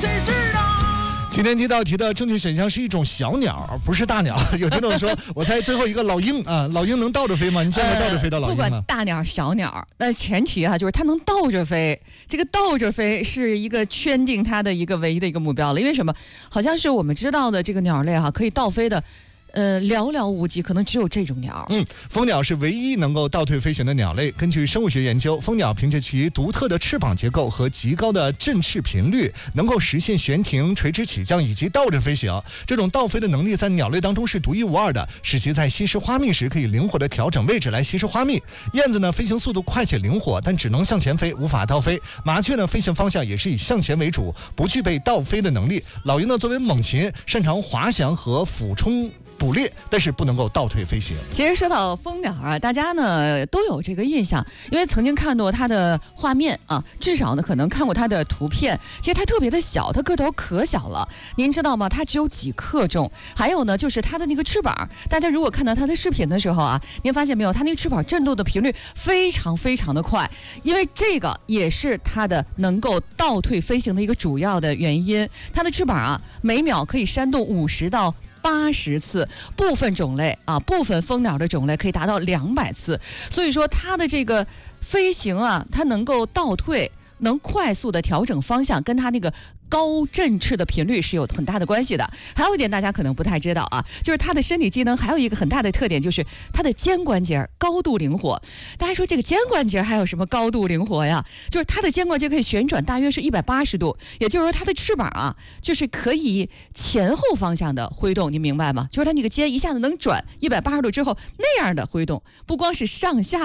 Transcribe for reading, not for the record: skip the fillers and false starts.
谁知道？ 今天提的正确选项是一种小鸟，不是大鸟。有听众说，我猜最后一个老鹰啊，老鹰能倒着飞吗？你见过倒着飞的老鹰吗？ 不管大鸟小鸟，那前提啊就是它能倒着飞。这个倒着飞是一个圈定它的一个唯一的一个目标了。因为什么？好像是我们知道的这个鸟类可以倒飞的。寥寥无几，可能只有这种鸟。 蜂鸟是唯一能够倒退飞行的鸟类。根据生物学研究，蜂鸟凭借其独特的翅膀结构和极高的振翅频率，能够实现悬停、垂直起降以及倒着飞行。这种倒飞的能力在鸟类当中是独一无二的，使其在吸食花蜜时可以灵活地调整位置来吸食花蜜。燕子呢，飞行速度快且灵活，但只能向前飞，无法倒飞。麻雀呢，飞行方向也是以向前为主，不具备倒飞的能力。老鹰呢，作为猛禽，擅长滑翔和俯冲捕猎，但是不能够倒退飞行。 其实说到蜂鸟啊，大家呢都有这个印象，因为曾经看过它的画面啊，至少呢可能看过它的图片。其实它特别的小，它个头可小了，您知道吗？它只有几克重。还有呢，就是它的那个翅膀，大家如果看到它的视频的时候啊，您发现没有，它那个翅膀震动的频率非常非常的快，因为这个也是它的能够倒退飞行的一个主要的原因。它的翅膀啊，每秒可以扇动50到80次，部分种类啊，部分蜂鸟的种类可以达到200次。所以说它的这个飞行啊，它能够倒退，能快速的调整方向，跟它那个高振翅的频率是有很大的关系的。还有一点大家可能不太知道啊，就是它的身体机能还有一个很大的特点，就是它的肩关节高度灵活。大家说这个肩关节还有什么高度灵活呀？就是它的肩关节可以旋转大约是180度，也就是说它的翅膀啊，就是可以前后方向的挥动，你明白吗？就是它那个肩一下子能转180度之后那样的挥动，不光是上下